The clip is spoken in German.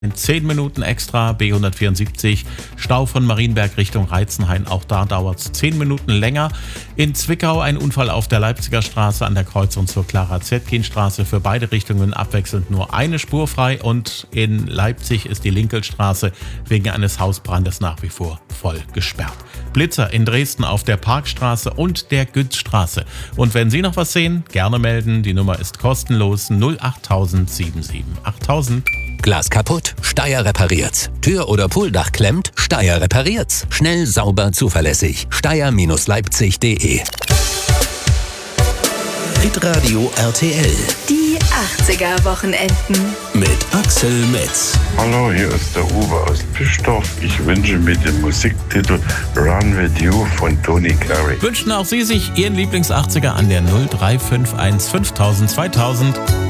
In 10 Minuten extra, B174, Stau von Marienberg Richtung Reitzenhain, auch da dauert es 10 Minuten länger. In Zwickau ein Unfall auf der Leipziger Straße an der Kreuzung zur Clara-Zetkin-Straße, für beide Richtungen abwechselnd nur eine Spur frei, und in Leipzig ist die Linkelstraße wegen eines Hausbrandes nach wie vor voll gesperrt. Blitzer in Dresden auf der Parkstraße und der Gützstraße. Und wenn Sie noch was sehen, gerne melden, die Nummer ist kostenlos 08077 8000. Glas kaputt? Steyr repariert's. Tür oder Pooldach klemmt? Steyr repariert's. Schnell, sauber, zuverlässig. Steyr-Leipzig.de. Hitradio RTL. Die 80er-Wochenenden. Mit Axel Metz. Hallo, hier ist der Uwe aus Pischdorf. Ich wünsche mir den Musiktitel Run With You von Tony Carey. Wünschen auch Sie sich Ihren Lieblings-80er an der 0351 5000 2000.